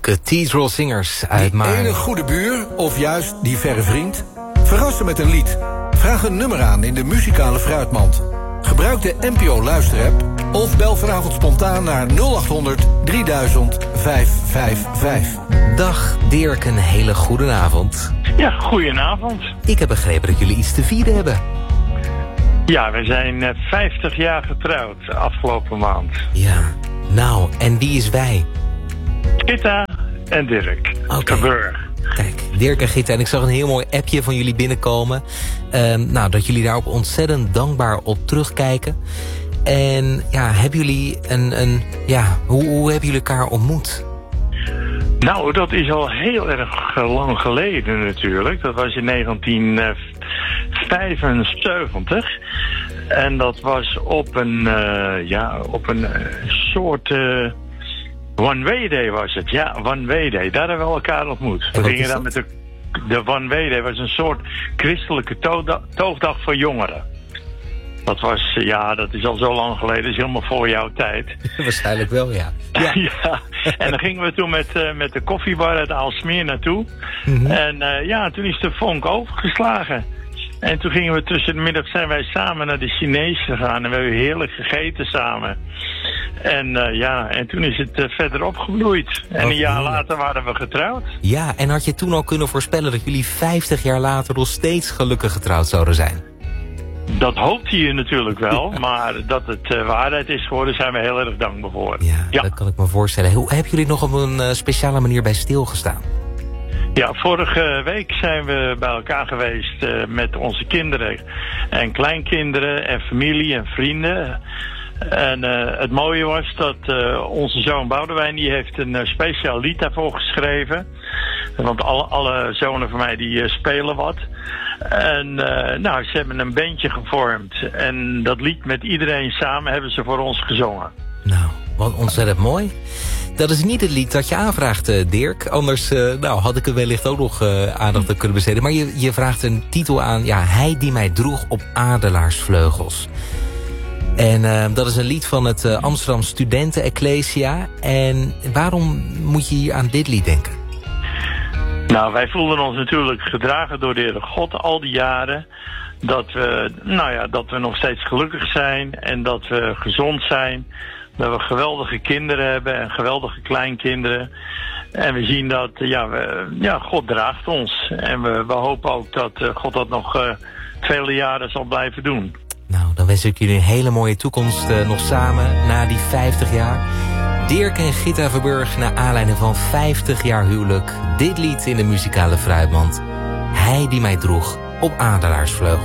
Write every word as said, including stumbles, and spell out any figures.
Cathedral Singers uit Die Maarn. ene goede buur, of juist die verre vriend. Verrassen met een lied. Vraag een nummer aan in de muzikale fruitmand. Gebruik de N P O luisterapp of bel vanavond spontaan naar nul acht honderd drieduizend vijfhonderdvijfenvijftig. Dag Dirk, een hele goede avond. Ja, goedenavond. Ik heb begrepen dat jullie iets te vieren hebben. Ja, we zijn uh, vijftig jaar getrouwd afgelopen maand. Ja, nou, en wie is wij? Gitta en Dirk. Oké. Verburg. Kijk, Dirk en Gitta, en ik zag een heel mooi appje van jullie binnenkomen. Um, nou, dat jullie daar ook ontzettend dankbaar op terugkijken. En ja, hebben jullie een, een ja, hoe, hoe hebben jullie elkaar ontmoet? Nou, dat is al heel erg uh, lang geleden natuurlijk. Dat was in negentien vijfenzeventig. En dat was op een, uh, ja, op een uh, soort... Uh, One Way Day was het, ja, One Way Day. Daar hebben we elkaar ontmoet. We gingen dan met de, de One Way Day, was een soort christelijke toogdag, toogdag voor jongeren. Dat was, ja, dat is al zo lang geleden, dat is helemaal voor jouw tijd. Waarschijnlijk wel, ja. Ja, ja. En dan gingen we toen met, uh, met de koffiebar uit Aalsmeer naartoe. Mm-hmm. En uh, ja, toen is de vonk overgeslagen. En toen gingen we tussen de middag, zijn wij samen naar de Chinees gegaan. En we hebben heerlijk gegeten samen. En uh, ja, en toen is het uh, verder opgebloeid. En oh, een jaar heerlijk. Later waren we getrouwd. Ja, en had je toen al kunnen voorspellen dat jullie vijftig jaar later nog steeds gelukkig getrouwd zouden zijn? Dat hoopte je natuurlijk wel, maar dat het uh, waarheid is geworden, zijn we heel erg dankbaar voor. Ja, ja, dat kan ik me voorstellen. Hoe hebben jullie nog op een uh, speciale manier bij stilgestaan? Ja, vorige week zijn we bij elkaar geweest uh, met onze kinderen en kleinkinderen en familie en vrienden. En uh, het mooie was dat uh, onze zoon Boudewijn, die heeft een uh, speciaal lied daarvoor geschreven. Want alle, alle zonen van mij die uh, spelen wat. En uh, nou, ze hebben een bandje gevormd. En dat lied met iedereen samen hebben ze voor ons gezongen. Nou, wat ontzettend mooi. Dat is niet het lied dat je aanvraagt, uh, Dirk. Anders uh, nou, had ik er wellicht ook nog uh, aandacht aan kunnen besteden. Maar je, je vraagt een titel aan. Ja, Hij die mij droeg op adelaarsvleugels. En uh, dat is een lied van het uh, Amsterdam Studenten Ecclesia. En waarom moet je hier aan dit lied denken? Nou, wij voelden ons natuurlijk gedragen door de Heere God al die jaren. Dat we, nou ja, dat we nog steeds gelukkig zijn en dat we gezond zijn. Dat we geweldige kinderen hebben en geweldige kleinkinderen. En we zien dat, ja, we, ja God draagt ons. En we, we hopen ook dat uh, God dat nog uh, vele jaren zal blijven doen. Nou, dan wens ik jullie een hele mooie toekomst uh, nog samen na die vijftig jaar. Dirk en Gitta Verburg, naar aanleiding van vijftig jaar huwelijk. Dit lied in de muzikale fruitmand. Hij die mij droeg op adelaarsvleugels.